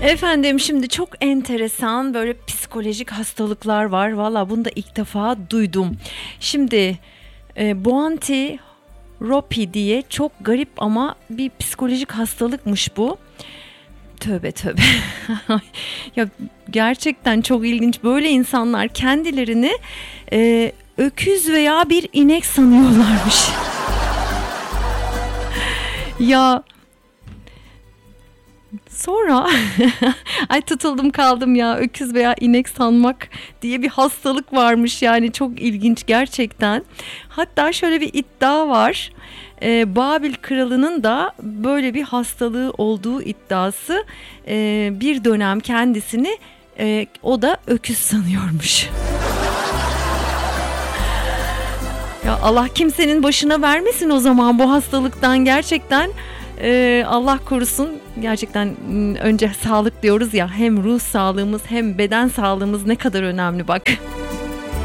Efendim şimdi çok enteresan böyle psikolojik hastalıklar var. Valla bunu da ilk defa duydum. Şimdi Boanti Ropi diye çok garip ama bir psikolojik hastalıkmış bu. Tövbe tövbe. Ya gerçekten çok ilginç. Böyle insanlar kendilerini öküz veya bir inek sanıyorlarmış. Ya sonra ay tutuldum kaldım ya, öküz veya inek sanmak diye bir hastalık varmış, yani çok ilginç gerçekten. Hatta şöyle bir iddia var. Babil kralının da böyle bir hastalığı olduğu iddiası, bir dönem kendisini o da öküz sanıyormuş. Ya Allah kimsenin başına vermesin o zaman bu hastalıktan gerçekten. Allah korusun gerçekten. Önce sağlık diyoruz ya, hem ruh sağlığımız hem beden sağlığımız ne kadar önemli bak.